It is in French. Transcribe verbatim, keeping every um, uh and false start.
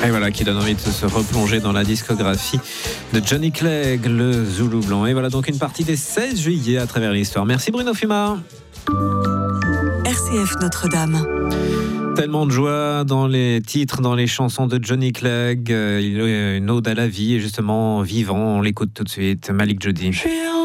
Et voilà qui donne envie de se replonger dans la discographie de Johnny Clegg, le Zoulou Blanc. Et voilà donc une partie des seize juillet à travers l'histoire. Merci Bruno Fumard. R C F Notre-Dame. Tellement de joie dans les titres, dans les chansons de Johnny Clegg. Il y a une ode à la vie et justement vivant. On l'écoute tout de suite. Malik Jody.